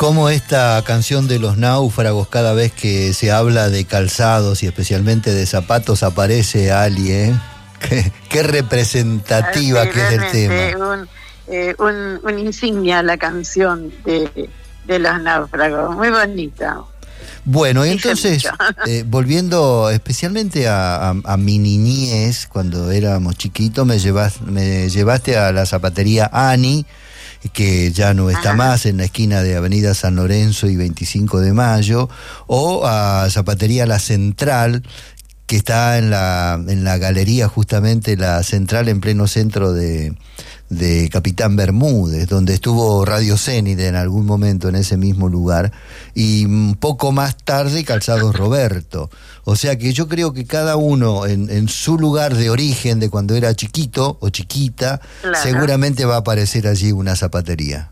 cómo esta canción de Los Náufragos, cada vez que se habla de calzados y especialmente de zapatos, aparece Ali, ¿eh? Qué representativa sí, que es el tema. Un insignia la canción de Los Náufragos, muy bonita. Bueno, y entonces, volviendo especialmente a mi niñez, cuando éramos chiquitos, me llevaste a la zapatería Ani, que ya no está más, en la esquina de Avenida San Lorenzo y 25 de Mayo, o a Zapatería La Central, que está en la galería, justamente la Central, en pleno centro de Capitán Bermúdez, donde estuvo Radio Zenit en algún momento en ese mismo lugar, y un poco más tarde Calzados Roberto. O sea que yo creo que cada uno en su lugar de origen, de cuando era chiquito o chiquita, claro, seguramente va a aparecer allí una zapatería.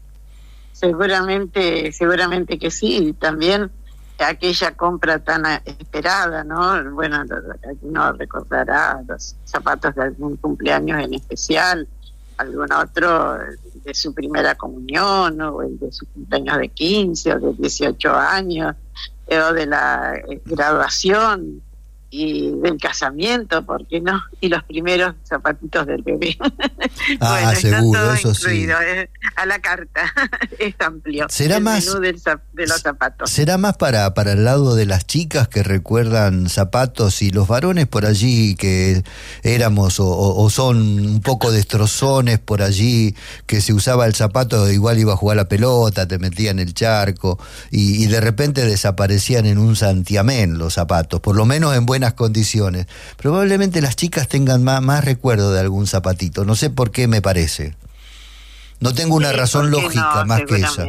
Seguramente que sí, y también aquella compra tan esperada, ¿no? Bueno, uno recordará los zapatos de algún cumpleaños en especial, algún otro de su primera comunión, o el de su cumpleaños de 15 o de 18 años, o de la graduación y del casamiento, ¿por qué no? Y los primeros zapatitos del bebé. Bueno, seguro, todo eso incluido, sí. A la carta, es amplio. ¿Será el más menú de los zapatos? ¿Será más para el lado de las chicas que recuerdan zapatos, y los varones por allí que éramos o son un poco destrozones por allí, que se usaba el zapato, igual iba a jugar la pelota, te metían en el charco y de repente desaparecían en un santiamén los zapatos, por lo menos en buenas condiciones? Probablemente las chicas tengan más recuerdo de algún zapatito, no sé por qué me parece. No tengo una razón lógica más que esa.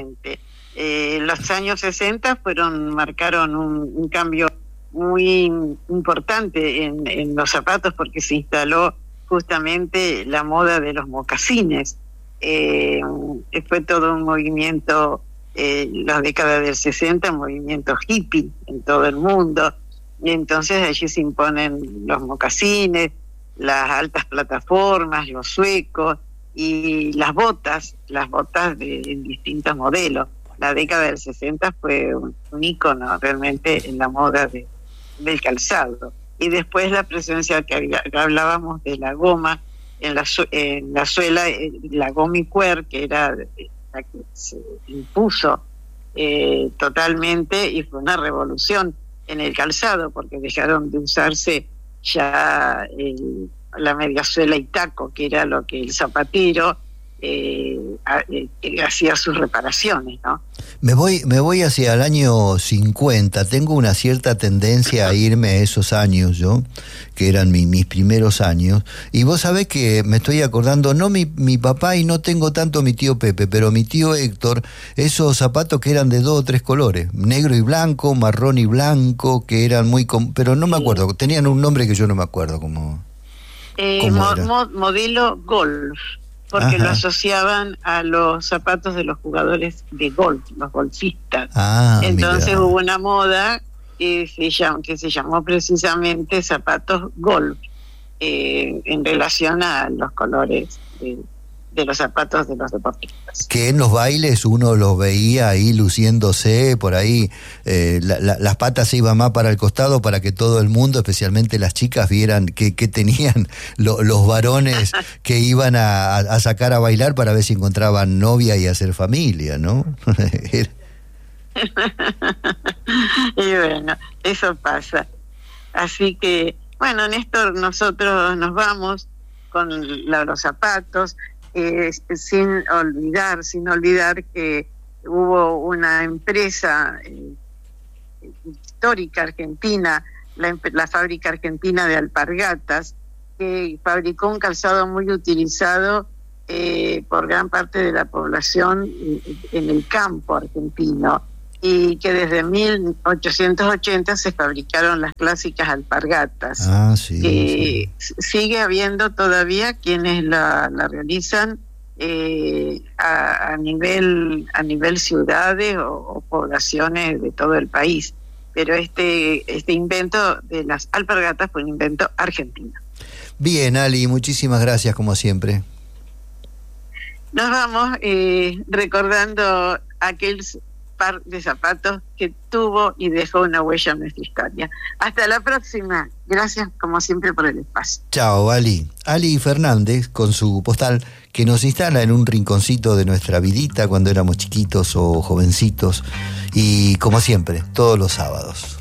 Los años 60 marcaron un cambio muy importante en los zapatos, porque se instaló justamente la moda de los mocasines. Fue todo un movimiento, la década del 60, un movimiento hippie en todo el mundo, y entonces allí se imponen los mocasines, las altas plataformas, los suecos y las botas de distintos modelos. La década del 60 fue un ícono realmente en la moda del calzado. Y después la presencia que hablábamos de la goma en la suela, la gomicuer, que era la que se impuso totalmente, y fue una revolución en el calzado, porque dejaron de usarse ya la mediasuela y taco, que era lo que el zapatero hacía sus reparaciones, ¿no? Me voy hacia el año 50. Tengo una cierta tendencia a irme a esos años, yo, que eran mis primeros años. Y vos sabés que me estoy acordando, no mi papá, y no tengo tanto mi tío Pepe, pero mi tío Héctor, esos zapatos que eran de 2 o 3 colores, negro y blanco, marrón y blanco, que eran muy... pero no me acuerdo, tenían un nombre que yo no me acuerdo cómo era. Modelo golf, porque lo asociaban a los zapatos de los jugadores de golf, los golfistas. Entonces mirá, hubo una moda que se llamó precisamente zapatos golf, en relación a los colores de los zapatos de los deportistas. Que en los bailes uno los veía ahí luciéndose por ahí, las patas se iban más para el costado para que todo el mundo, especialmente las chicas, vieran que tenían los varones que iban a sacar a bailar para ver si encontraban novia y hacer familia, ¿no? Y bueno, eso pasa. Así que, bueno, Néstor, nosotros nos vamos con los zapatos, sin olvidar que hubo una empresa histórica argentina, la fábrica argentina de alpargatas, que fabricó un calzado muy utilizado por gran parte de la población en el campo argentino, y que desde 1880 se fabricaron las clásicas alpargatas. Sí. Sigue habiendo todavía quienes la realizan a nivel ciudades o poblaciones de todo el país, pero este invento de las alpargatas fue un invento argentino. Bien, Ali, muchísimas gracias como siempre. Nos vamos recordando aquel par de zapatos que tuvo y dejó una huella en nuestra historia. Hasta la próxima. Gracias como siempre por el espacio. Chao, Ali. Ali Fernández con su postal que nos instala en un rinconcito de nuestra vidita cuando éramos chiquitos o jovencitos y como siempre, todos los sábados.